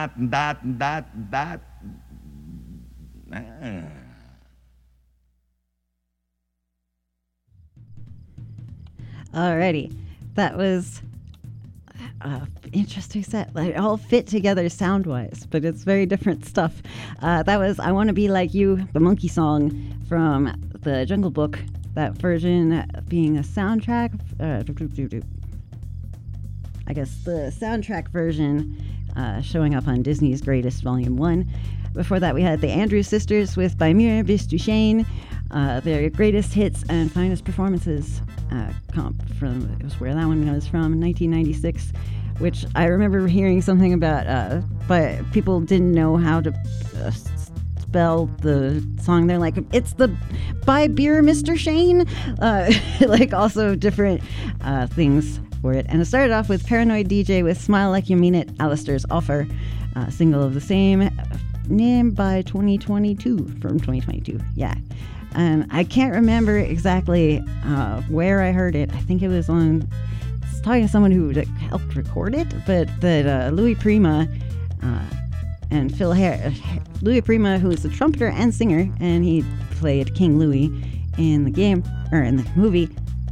that. Alrighty, that was interesting set. Like, it all fit together sound-wise, but it's very different stuff. That was I Want to Be Like You, the Monkey song from the Jungle Book. That version being a soundtrack. I guess the soundtrack version showing up on Disney's Greatest Volume 1. Before that, we had the Andrews Sisters with Bymir Bis Duchesne, their greatest hits and finest performances comp from, it was where that one was from, 1996, which I remember hearing something about, but people didn't know how to spell the song. They're like, it's the Buy Beer Mr. Shane, like also different things for it. And it started off with Paranoid DJ with Smile Like You Mean It, Alistair's Offer, single of the same name by 2022, from 2022, yeah. And I can't remember exactly where I heard it. I think it was on, I was talking to someone who helped record it, but that Louis Prima and Phil Louis Prima, who is a trumpeter and singer, and he played King Louis in the game, or in the movie.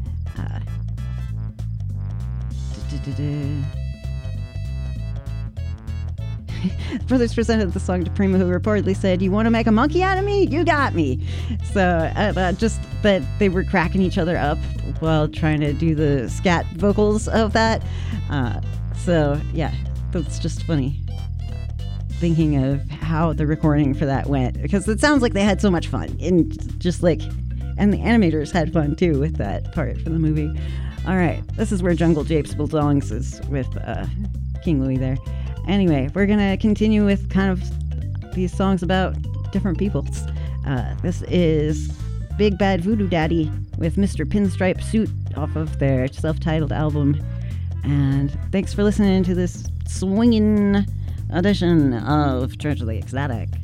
Brothers presented the song to Prima, who reportedly said, "You want to make a monkey out of me? You got me." So just that they were cracking each other up while trying to do the scat vocals of that. So yeah, that's just funny. Thinking of how the recording for that went, because it sounds like they had so much fun, and just like, and the animators had fun too with that part for the movie. All right, this is where Jungle Japes belongs, is with King Louis there. Anyway, we're gonna continue with kind of these songs about different peoples. This is Big Bad Voodoo Daddy with Mr. Pinstripe Suit off of their self-titled album. And thanks for listening to this swinging edition of Tragically Exotic.